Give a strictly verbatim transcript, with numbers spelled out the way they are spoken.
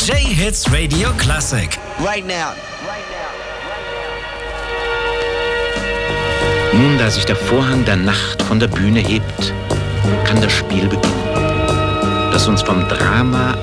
J-Hits Radio Classic. Right now. Nun, da sich der Vorhang der Nacht von der Bühne hebt, kann das Spiel beginnen, das uns vom Drama